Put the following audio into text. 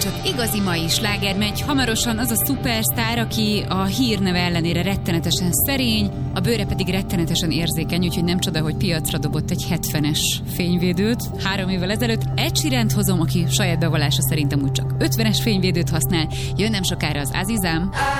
csak igazi mai sláger megy. Hamarosan az a szupersztár, aki a hírneve ellenére rettenetesen szerény, a bőre pedig rettenetesen érzékeny, úgyhogy nem csoda, hogy piacra dobott egy 70-es fényvédőt 3 évvel ezelőtt. Ed Sheerant hozom, aki saját bevallása szerint amúgy csak 50-es fényvédőt használ. Jön nem sokára az Azizám.